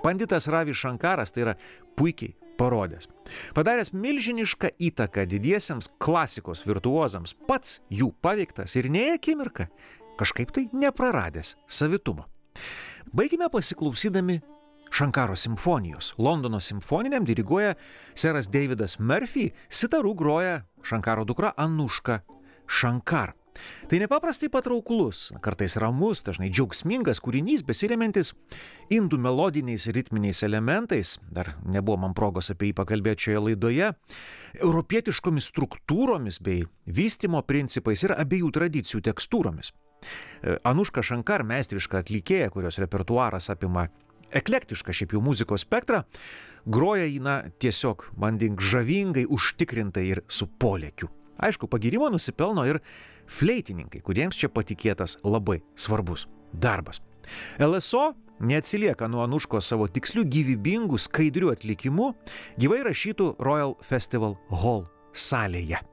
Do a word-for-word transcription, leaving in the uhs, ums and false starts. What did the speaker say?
Panditas Ravi Šankaras tai yra puikiai parodęs. Padaręs milžinišką įtaką didiesiems klasikos virtuozams, pats jų paveiktas ir nei akimirką kažkaip tai nepraradęs savitumo. Baigime pasiklausydami Šankaro simfonijos. Londono simfoniniam diriguoja seras Davidas Murphy, sitarų groja Šankaro dukra Anuška Šankar. Tai nepaprastai patrauklus, kartais ramus, dažnai džiaugsmingas kūrinys, besiremiantis indų melodiniais ritminiais elementais, dar nebuvo man progos apie jį pakalbėti šioje laidoje, europietiškomis struktūromis bei vystymo principais ir abiejų tradicijų tekstūromis. Anuška Šankar, meistriška atlikėja, kurios repertuaras apima eklektišką šiaip jau muzikos spektrą, groja jį na, tiesiog bandink žavingai, užtikrintai ir su polėkiu. Aišku, pagirimo nusipelno ir fleitininkai, kuriems čia patikėtas labai svarbus darbas. L S O neatsilieka nuo Anuškos savo tikslių, gyvybingų, skaidrių atlikimų gyvai rašytų Royal Festival Hall salėje.